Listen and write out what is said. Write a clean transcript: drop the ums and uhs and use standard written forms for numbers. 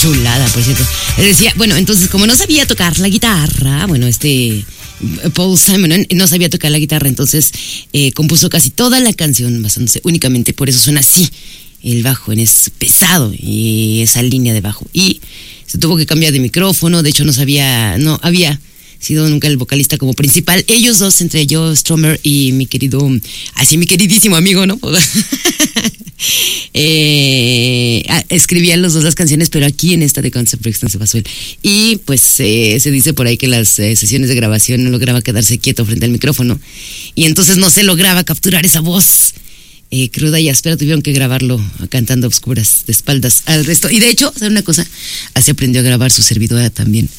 Chulada, por cierto. Le decía, bueno, entonces como no sabía tocar la guitarra, bueno, Paul Simon no sabía tocar la guitarra, entonces compuso casi toda la canción basándose únicamente, por eso suena así, el bajo es pesado y esa línea de bajo. Y se tuvo que cambiar de micrófono, de hecho no había sido nunca el vocalista como principal. Ellos dos, entre Joe Strummer y mi queridísimo amigo, ¿no? Escribían los dos las canciones, pero aquí en esta de Concept Brixton se pasó él. Y pues se dice por ahí que las sesiones de grabación no lograba quedarse quieto frente al micrófono. Y entonces no se lograba capturar esa voz cruda y áspera, tuvieron que grabarlo cantando a obscuras, de espaldas al resto. Y de hecho, ¿saben una cosa? Así aprendió a grabar su servidora también.